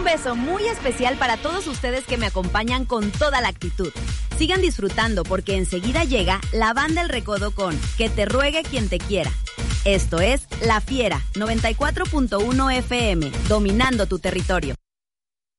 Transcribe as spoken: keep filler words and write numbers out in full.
beso muy especial para todos ustedes que me acompañan con toda la actitud. Sigan disfrutando porque enseguida llega la Banda El Recodo con Que te ruegue quien te quiera. Esto es La Fiera, noventa y cuatro punto uno F M, dominando tu territorio.